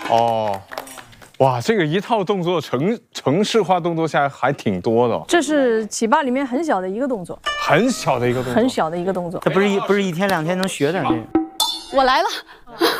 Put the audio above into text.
哦，哇，这个一套动作程式化动作下来还挺多的。 这是起吧里面很小的一个动作， 很小的一个动作， 很小的一个动作。 这不是一天两天能学的。 我来了，